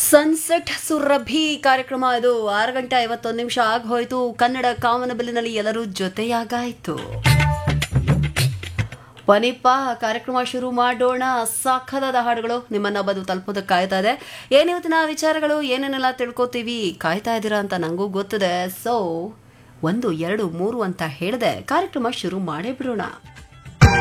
Sunset Surabhi ಕಾರ್ಯಕ್ರಮ ಇದು 6:51 ಆಗಿ ಹೋಯಿತು. ಕನ್ನಡ ಕಾಮನಬಿಲ್ಲಿನಲ್ಲಿ ಎಲ್ಲರೂ ಜೊತೆಯಾಗಾಯಿತು. ಪನಿಪ್ಪ ಕಾರ್ಯಕ್ರಮ ಶುರು ಮಾಡೋಣ. ಸಾಖದಾದ ಹಾಡುಗಳು ನಿಮ್ಮನ್ನ ಬಂದು ತಲುಪೋದಕ್ಕೆ ಕಾಯ್ತಾ ಇದೆ. ಏನಿವತ್ತಿನ ವಿಚಾರಗಳು ಏನೇನೆಲ್ಲ ತಿಳ್ಕೊತೀವಿ ಕಾಯ್ತಾ ಇದ್ದೀರಾ ಅಂತ ನಂಗೂ ಗೊತ್ತಿದೆ. ಸೊ 1, 2, 3 ಅಂತ ಹೇಳಿದೆ ಕಾರ್ಯಕ್ರಮ ಶುರು ಮಾಡೇ ಬಿಡೋಣ.